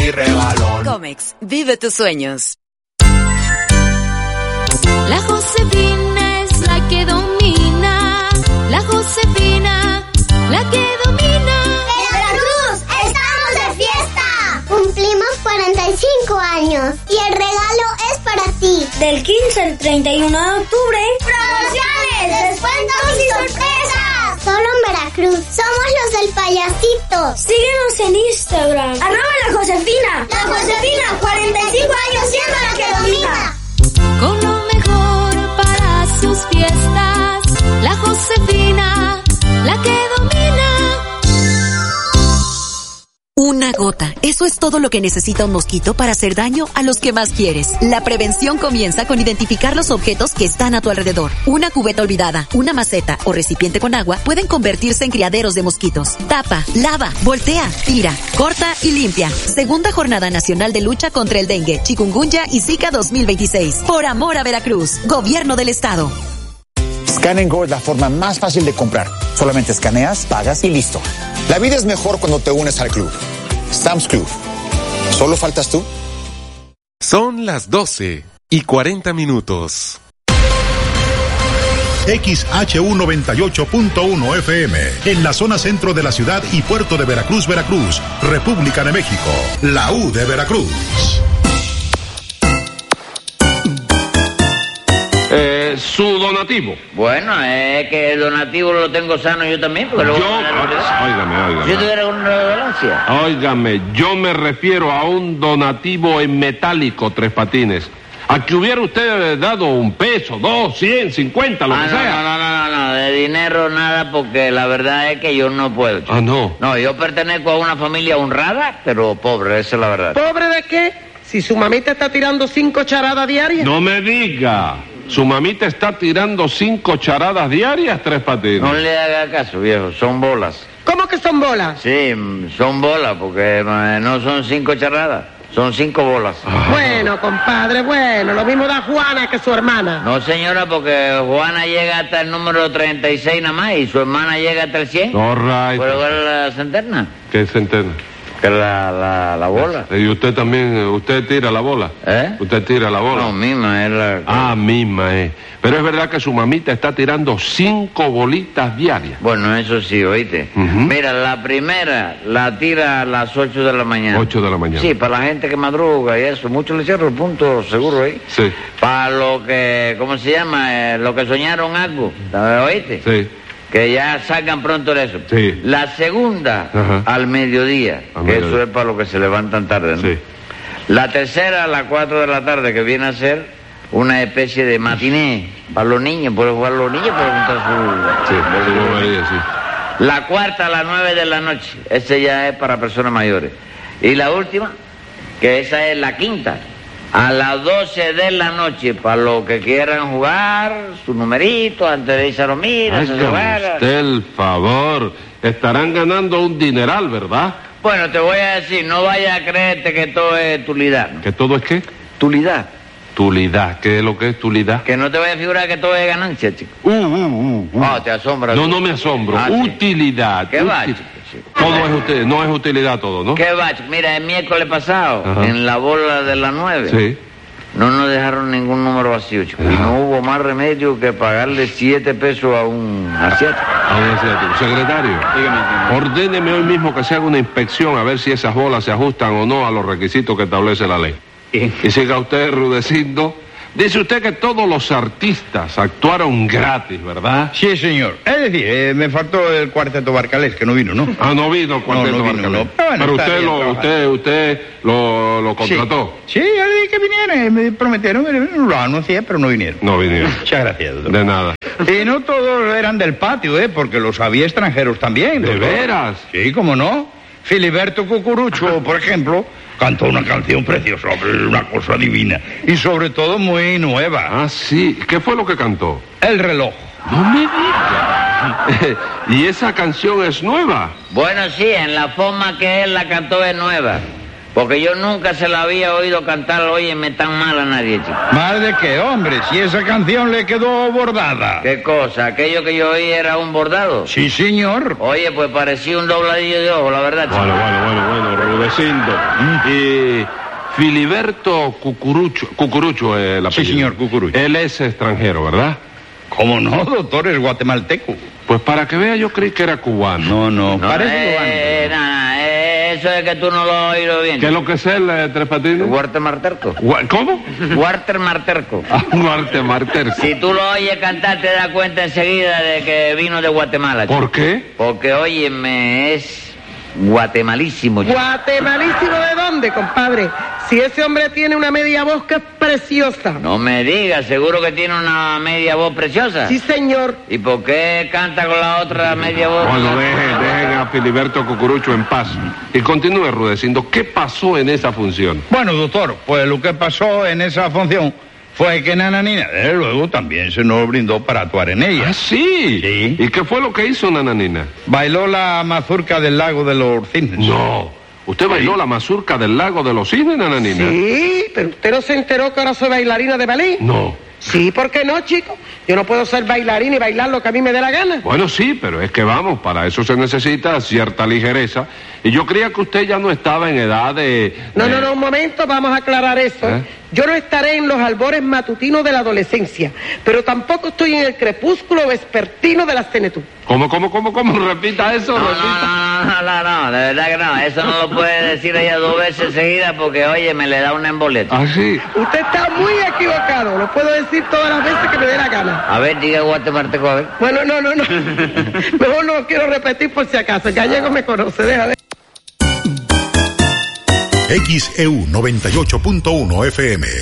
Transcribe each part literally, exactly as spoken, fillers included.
mi regalón. Comex, vive tus sueños. La Josefina es la que domina. La Josefina, la que domina. ¡En Veracruz, estamos de fiesta! Cumplimos cuarenta y cinco años y el regalo es para ti. Del quince al treinta y uno de octubre. ¡Promociones, descuentos y sorpresas! Solo en Veracruz. Somos los del payasito. Síguenos en Instagram. ¡Arroba la Josefina! La Josefina, cuarenta y cinco años siendo la que domina. Con lo mejor para sus fiestas. La Josefina, la que domina. Una gota. Eso es todo lo que necesita un mosquito para hacer daño a los que más quieres. La prevención comienza con identificar los objetos que están a tu alrededor. Una cubeta olvidada, una maceta o recipiente con agua pueden convertirse en criaderos de mosquitos. Tapa, lava, voltea, tira, corta y limpia. Segunda Jornada Nacional de Lucha contra el Dengue, Chikungunya y Zika dos mil veintiséis. Por amor a Veracruz. Gobierno del Estado. Scan and Go es la forma más fácil de comprar. Solamente escaneas, pagas y listo. La vida es mejor cuando te unes al club. Stamps Club. ¿Solo faltas tú? Son las doce y cuarenta minutos. X H U noventa y ocho punto uno F M, en la zona centro de la ciudad y puerto de Veracruz, Veracruz, República de México. La U de Veracruz. Eh, su donativo. Bueno, es que el donativo lo tengo sano yo también, porque yo, lo óigame, óigame. Si tuviera una ganancia. Óigame, yo me refiero a un donativo en metálico, Tres Patines. A que hubiera usted dado un peso, dos, cien, cincuenta, lo ah, que no, sea. No, no, no, no, de dinero nada, porque la verdad es que yo no puedo. Chico. Ah, no. No, yo pertenezco a una familia honrada, pero pobre, esa es la verdad. ¿Pobre de qué? Si su mamita está tirando cinco charadas diarias. No me diga. Su mamita está tirando cinco charadas diarias, Tres Patines. No le haga caso, viejo, son bolas. ¿Cómo que son bolas? Sí, son bolas, porque no son cinco charadas, son cinco bolas. Ah. Bueno, compadre, bueno, lo mismo da Juana que su hermana. No, señora, porque Juana llega hasta el número treinta y seis nada más y su hermana llega hasta el cien. All right. ¿Puede ver la centerna? ¿Qué centena? Que la, la, la bola. ¿Y usted también, usted tira la bola? ¿Eh? ¿Usted tira la bola? No, misma es la... Ah, misma es. Pero es verdad que su mamita está tirando cinco bolitas diarias. Bueno, eso sí, oíste. Uh-huh. Mira, la primera la tira a las ocho de la mañana. ocho de la mañana. Sí, para la gente que madruga y eso. Mucho le cierro el punto seguro ahí. Sí. Para lo que, ¿cómo se llama? Eh, lo que soñaron algo. ¿Oíste? Sí. Que ya salgan pronto de eso. Sí. La segunda, ajá, al mediodía, al que mediodía. eso es para los que se levantan tarde, ¿no? Sí. La tercera, a las cuatro de la tarde, que viene a ser una especie de matiné para los niños, pueden jugar los niños, pueden juntar su... Sí, su bobería, sí. La cuarta, a las nueve de la noche, ese ya es para personas mayores. Y la última, que esa es la quinta, a las doce de la noche, para los que quieran jugar, su numerito, antes de irse a dormir, Ay, se que juega. usted el favor. Estarán ganando un dineral, ¿verdad? Bueno, te voy a decir, no vayas a creerte que todo es tulidad, ¿no? ¿Que todo es qué? Tulidad. Tulidad. ¿Qué es lo que es tulidad? Que no te vayas a figurar que todo es ganancia, chico. Uh, uh, uh, uh. Ah, te asombra. No, tú. no me asombro. Ah, sí. Utilidad. ¿Qué va, Util- chico? chico? Todo es utilidad, no es utilidad todo, ¿no? ¿Qué va, chico? Mira, el miércoles pasado, Ajá. en la bola de las nueve, Sí. no nos dejaron ningún número vacío, chico. Y no hubo más remedio que pagarle siete pesos a un asiático. A un asiático. Secretario, ordéneme hoy mismo que se haga una inspección a ver si esas bolas se ajustan o no a los requisitos que establece la ley. Y siga usted rudecindo. Dice usted que todos los artistas actuaron gratis, ¿verdad? Sí, señor. Es decir, eh, me faltó el cuarteto Barcalés, que no vino, ¿no? Ah, no vino el cuarteto No, no vino, Barcalés. no. Pero bueno, Pero está usted bien lo, trabajar. usted, usted lo, lo contrató. Sí, sí, yo le dije que vinieran, eh, me prometieron, eh, lo anuncié, pero no vinieron. No vinieron. Muchas gracias, doctor. De nada. Y no todos eran del patio, ¿eh? Porque los había extranjeros también. ¿De doctor. veras? Sí, cómo no. Filiberto Cucurucho, por ejemplo, cantó una canción preciosa, una cosa divina. Y sobre todo muy nueva. Ah, sí. ¿Qué fue lo que cantó? El reloj. No me diga. ¿Y esa canción es nueva? Bueno, sí, en la forma que él la cantó es nueva. Porque yo nunca se la había oído cantar, óyeme, tan mal a nadie, chico. ¿Mal de qué, hombre? Si esa canción le quedó bordada. ¿Qué cosa? ¿Aquello que yo oí era un bordado? Sí, señor. Oye, pues parecía un dobladillo de ojo, la verdad, chico. Bueno, bueno, bueno, bueno, Rudecindo. ¿Mm? Y Filiberto Cucurucho, Cucurucho es el apellido. Sí, señor, Cucurucho. Él es extranjero, ¿verdad? ¿Cómo no, doctor? Es guatemalteco. Pues para que vea, yo creí que era cubano. No, no, No, parece eh, cubano. nada, eh, eso es que tú no lo has oído bien. ¿Qué es lo que es él, eh, Tres Patines? Walter Marterco. Gua- ¿Cómo? Walter Marterco. Ah, Marte Marterco. Si tú lo oyes cantar, te das cuenta enseguida de que vino de Guatemala, chico. ¿Por qué? Porque, óyeme, es guatemalísimo, chico. ¿Guatemalísimo de dónde, compadre? Si ese hombre tiene una media voz que es preciosa. No me digas, seguro que tiene una media voz preciosa. Sí, señor. ¿Y por qué canta con la otra media voz? Bueno, dejen, dejen a Filiberto Cucurucho en paz. Y continúe, Rudecindo. ¿Qué pasó en esa función? Bueno, doctor, pues lo que pasó en esa función fue que Nananina, desde luego, también se nos brindó para actuar en ella. ¿Ah, sí? Sí. ¿Y qué fue lo que hizo Nananina? Bailó la mazurca del lago de los cisnes. No. ¿Usted bailó la mazurca del lago de los cisnes, Nananina? Sí, pero usted no se enteró que ahora soy bailarina de ballet. No. Sí, ¿por qué no, chico? Yo no puedo ser bailarina y bailar lo que a mí me dé la gana. Bueno, sí, pero es que vamos, para eso se necesita cierta ligereza. Y yo creía que usted ya no estaba en edad de... No, de- no, no, un momento, vamos a aclarar eso. ¿Eh? Yo no estaré en los albores matutinos de la adolescencia, pero tampoco estoy en el crepúsculo vespertino de la senectud. ¿Cómo, cómo, cómo, cómo? Repita eso, No, no, repita. no, no, no, no, de verdad que no. Eso no lo puede decir ella dos veces seguidas porque, oye, me le da una emboleta. ¿Ah, sí? Usted está muy equivocado, lo puedo decir todas las veces que me dé la gana. A ver, diga Guatemalteco, a ver. Bueno, no, no, no. Mejor no quiero repetir por si acaso. El gallego me conoce, deja de... X E U noventa y ocho punto uno F M.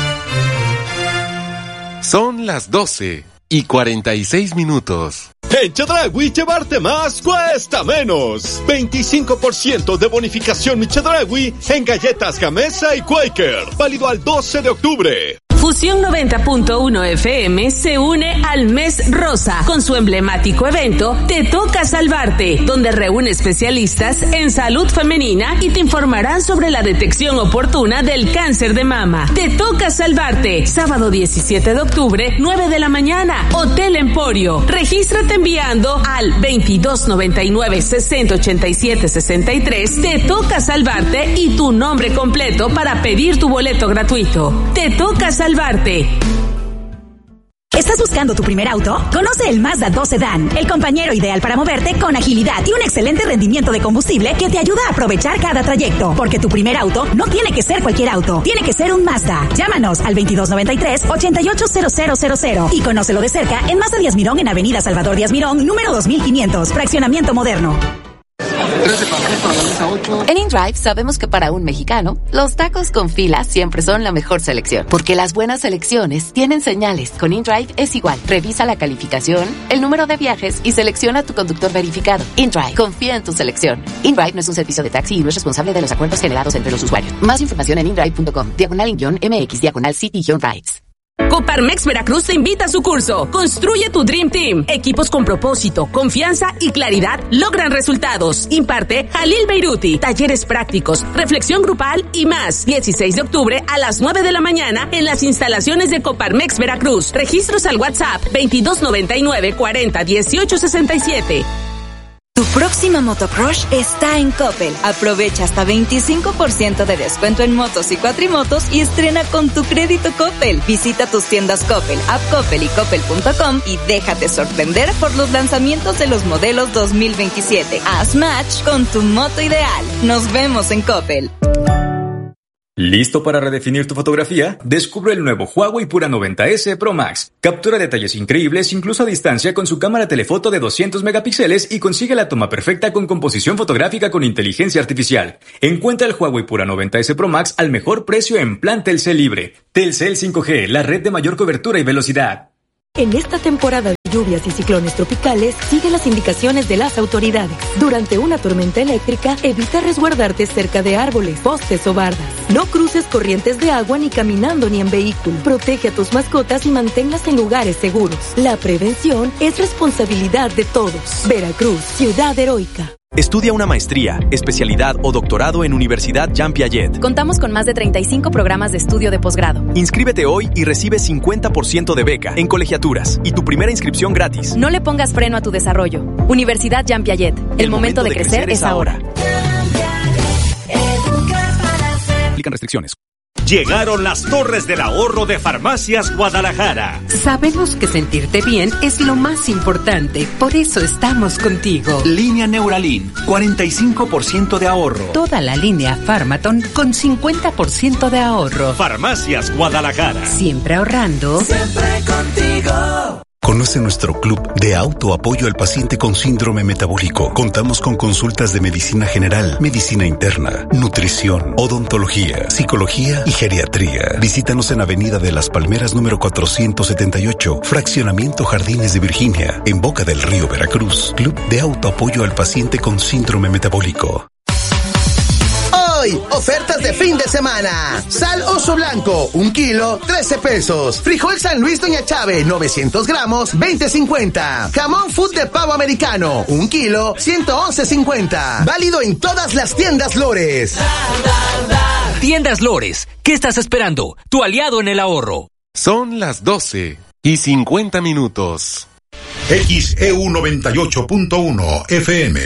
Son las doce y cuarenta y seis minutos. En Chedraui llevarte más cuesta menos. veinticinco por ciento de bonificación mi Chedraui en galletas Gamesa y Quaker. Válido al doce de octubre. Fusión noventa punto uno F M se une al Mes Rosa con su emblemático evento Te Toca Salvarte, donde reúne especialistas en salud femenina y te informarán sobre la detección oportuna del cáncer de mama. Te Toca Salvarte, sábado diecisiete de octubre, nueve de la mañana, Hotel Emporio. Regístrate enviando al veintidós noventa y nueve sesenta ochenta y siete sesenta y tres. Te Toca Salvarte y tu nombre completo para pedir tu boleto gratuito. Te Toca Salvarte. ¿Estás buscando tu primer auto? Conoce el Mazda dos Sedan, el compañero ideal para moverte con agilidad y un excelente rendimiento de combustible que te ayuda a aprovechar cada trayecto. Porque tu primer auto no tiene que ser cualquier auto, tiene que ser un Mazda. Llámanos al veintidós noventa y tres ochenta y ocho cero cero cero cero y conócelo de cerca en Mazda Díaz Mirón en Avenida Salvador Díaz Mirón, número dos mil quinientos, fraccionamiento moderno. En InDrive sabemos que para un mexicano, los tacos con fila siempre son la mejor selección. Porque las buenas selecciones tienen señales. Con InDrive es igual. Revisa la calificación, el número de viajes y selecciona tu conductor verificado. InDrive, confía en tu selección. InDrive no es un servicio de taxi y no es responsable de los acuerdos generados entre los usuarios. Más información en indrive punto com, diagonal in-mx, diagonal city-rides. Coparmex Veracruz te invita a su curso Construye tu Dream Team. Equipos con propósito, confianza y claridad logran resultados. Imparte Jalil Beiruti. Talleres prácticos, reflexión grupal y más. dieciséis de octubre a las nueve de la mañana en las instalaciones de Coparmex Veracruz. Registros al WhatsApp veintidós noventa y nueve cuarenta dieciocho sesenta y siete. Tu próxima motocrush está en Coppel. Aprovecha hasta veinticinco por ciento de descuento en motos y cuatrimotos y estrena con tu crédito Coppel. Visita tus tiendas Coppel, App Coppel y Coppel punto com y déjate sorprender por los lanzamientos de los modelos dos mil veintisiete. Haz match con tu moto ideal. Nos vemos en Coppel. ¿Listo para redefinir tu fotografía? Descubre el nuevo Huawei Pura noventa ese Pro Max. Captura detalles increíbles incluso a distancia con su cámara telefoto de doscientos megapíxeles y consigue la toma perfecta con composición fotográfica con inteligencia artificial. Encuentra el Huawei Pura noventa ese Pro Max al mejor precio en plan Telcel Libre. Telcel cinco G, la red de mayor cobertura y velocidad. En esta temporada de lluvias y ciclones tropicales, sigue las indicaciones de las autoridades. Durante una tormenta eléctrica, evita resguardarte cerca de árboles, postes o bardas. No cruces corrientes de agua ni caminando ni en vehículo. Protege a tus mascotas y manténlas en lugares seguros. La prevención es responsabilidad de todos. Veracruz, ciudad heroica. Estudia una maestría, especialidad o doctorado en Universidad Jean Piaget. Contamos con más de treinta y cinco programas de estudio de posgrado. Inscríbete hoy y recibe cincuenta por ciento de beca en colegiaturas y tu primera inscripción gratis. No le pongas freno a tu desarrollo. Universidad Jean Piaget. El, El momento, momento de, de crecer, crecer es ahora. Aplican restricciones. Llegaron las Torres del Ahorro de Farmacias Guadalajara. Sabemos que sentirte bien es lo más importante, por eso estamos contigo. Línea Neuralin, cuarenta y cinco por ciento de ahorro. Toda la línea Pharmaton con cincuenta por ciento de ahorro. Farmacias Guadalajara. Siempre ahorrando. Siempre contigo. Conoce nuestro club de autoapoyo al paciente con síndrome metabólico. Contamos con consultas de medicina general, medicina interna, nutrición, odontología, psicología y geriatría. Visítanos en Avenida de las Palmeras número cuatrocientos setenta y ocho, Fraccionamiento Jardines de Virginia, en Boca del Río, Veracruz. Club de autoapoyo al paciente con síndrome metabólico. Hoy, ofertas de fin de semana. Sal oso blanco, un kilo, trece pesos. Frijol San Luis Doña Chave, novecientos gramos, veinte cincuenta. Jamón Food de pavo americano, un kilo, ciento once cincuenta. Válido en todas las tiendas Lores. Tiendas Lores, ¿qué estás esperando? Tu aliado en el ahorro. Son las doce y cincuenta minutos. X E U noventa y ocho punto uno F M.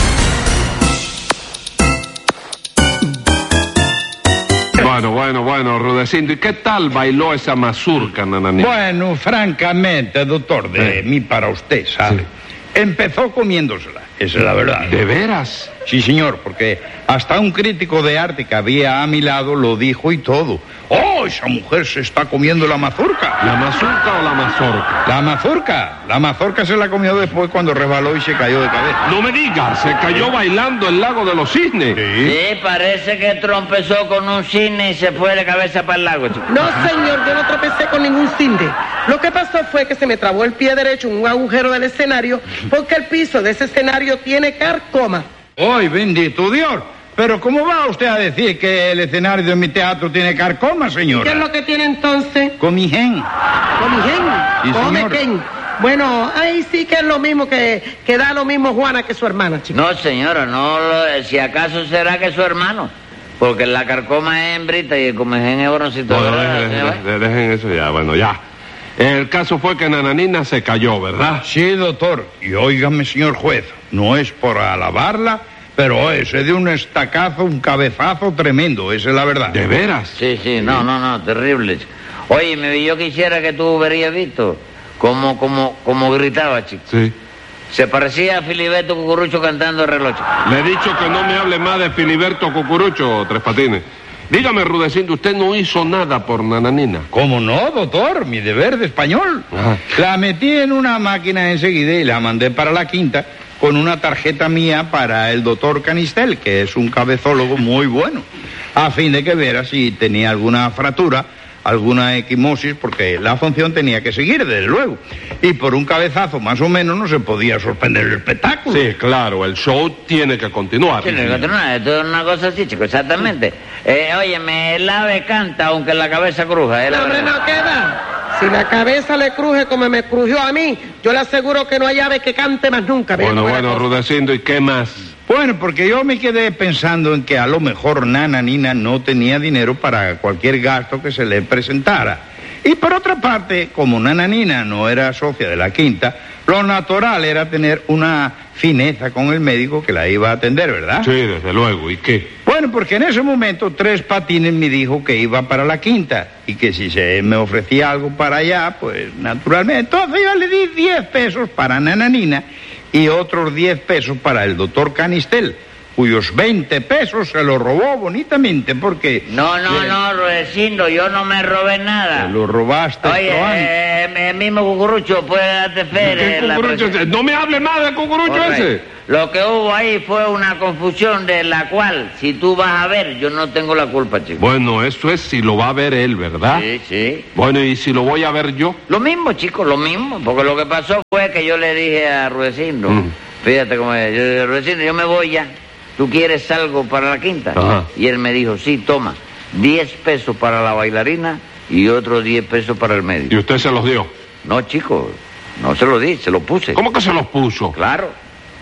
Bueno, bueno, bueno, Rudecindo, ¿y qué tal bailó esa mazurca, Nananina? Bueno, francamente, doctor, de eh. mí para usted, ¿sabe? Sí. Empezó comiéndosela, esa es la verdad. ¿De veras? Sí, señor, porque hasta un crítico de arte que había a mi lado lo dijo y todo. ¡Oh, esa mujer se está comiendo la mazurca! ¿La mazurca o la mazorca? La mazurca. La mazorca se la comió después cuando resbaló y se cayó de cabeza. No me digas, se cayó ¿Sí? bailando el lago de los cisnes. Sí. sí, parece que trompezó con un cisne y se fue de cabeza para el lago, chico. No, señor, yo no tropecé con ningún cisne. Lo que pasó fue que se me trabó el pie derecho en un agujero del escenario porque el piso de ese escenario tiene carcoma. ¡Ay, bendito Dios! Pero ¿cómo va usted a decir que el escenario de mi teatro tiene carcoma, señora? ¿Qué es lo que tiene entonces? Comijén. ¿Comijén? Sí, ¿Comején? Bueno, ahí sí que es lo mismo que, que da lo mismo Juana que su hermana, chico. No, señora, no, lo, si acaso será que su hermano. Porque la carcoma es hembrita y el comején es varoncito. No, dejen, dejen, dejen eso ya, bueno, ya. El caso fue que Nananina se cayó, ¿verdad? Sí, doctor. Y óigame, señor juez, no es por alabarla, pero ese de un estacazo, un cabezazo tremendo, esa es la verdad. ¿De veras? Sí, sí, no, no, no, terrible. Oye, yo quisiera que tú hubieras visto cómo, cómo, cómo gritaba, chico. Sí. Se parecía a Filiberto Cucurucho cantando el reloj. Le he dicho que no me hable más de Filiberto Cucurucho, Tres Patines. Dígame, Rudecindo, usted no hizo nada por Nananina. ¿Cómo no, doctor? Mi deber de español. Ajá. La metí en una máquina enseguida y la mandé para la quinta con una tarjeta mía para el doctor Canistel, que es un cabezólogo muy bueno, a fin de que viera si tenía alguna fractura, alguna equimosis, porque la función tenía que seguir, desde luego. Y por un cabezazo más o menos no se podía suspender el espectáculo. Sí, claro, el show tiene que continuar. Tiene que continuar, esto es una cosa así, chico, exactamente. Eh, óyeme, el ave canta aunque la cabeza cruja. ¿eh? No, hombre, no queda. Si la cabeza le cruje como me crujió a mí, yo le aseguro que no hay ave que cante más nunca. Bueno, bueno, Rudecindo, ¿y qué más? Bueno, porque yo me quedé pensando en que a lo mejor Nananina no tenía dinero para cualquier gasto que se le presentara. Y por otra parte, como Nananina no era socia de la quinta, lo natural era tener una fineza con el médico que la iba a atender, ¿verdad? Sí, desde luego. ¿Y qué? Bueno, porque en ese momento Tres Patines me dijo que iba para la quinta y que si se me ofrecía algo para allá, pues naturalmente. Entonces yo le di diez pesos para Nananina y otros diez pesos para el doctor Canistel, cuyos veinte pesos se los robó bonitamente porque... No, no, eh, no, Rudecindo, yo no me robé nada. Te lo robaste. Oye, eh, el mismo Cucurucho puede darte fe. ¿Qué Cucurucho ese? No me hable más del Cucurucho Correcto. ese. Lo que hubo ahí fue una confusión de la cual, si tú vas a ver, yo no tengo la culpa, chico. Bueno, eso es si lo va a ver él, ¿verdad? Sí, sí. Bueno, ¿y si lo voy a ver yo? Lo mismo, chico, lo mismo. Porque lo que pasó fue que yo le dije a Rudecindo, mm. fíjate cómo es, yo dije, Rudecindo, yo me voy ya. ¿Tú quieres algo para la quinta? Ajá. Y él me dijo, sí, toma, diez pesos para la bailarina y otros diez pesos para el médico. ¿Y usted se los dio? No, chico, no se los di, se los puse. ¿Cómo que se los puso? Claro.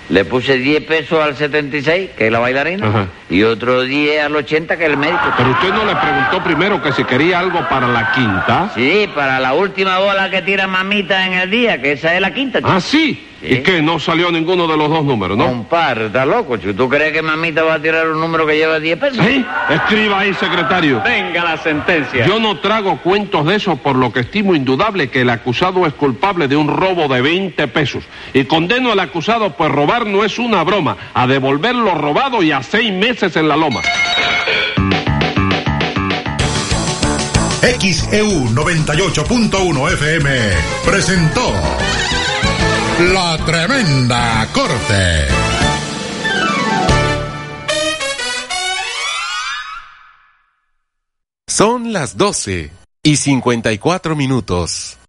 Le puse diez pesos al setenta y seis, que es la bailarina, ajá, y otro diez al ochenta, que es el médico. Pero usted no le preguntó primero que si quería algo para la quinta. Sí, para la última bola que tira mamita en el día, que esa es la quinta, chico. Ah, sí. ¿Sí? ¿Y qué? No salió ninguno de los dos números, ¿no? Compadre, está loco, chico. ¿Tú crees que mamita va a tirar un número que lleva diez pesos? Sí. Escriba ahí, secretario. Venga la sentencia. Yo no trago cuentos de eso, por lo que estimo indudable que el acusado es culpable de un robo de veinte pesos. Y condeno al acusado, pues robar no es una broma, a devolver lo robado y a seis meses en la loma. X E U noventa y ocho punto uno F M presentó La Tremenda Corte. Son las doce y cincuenta y cuatro minutos.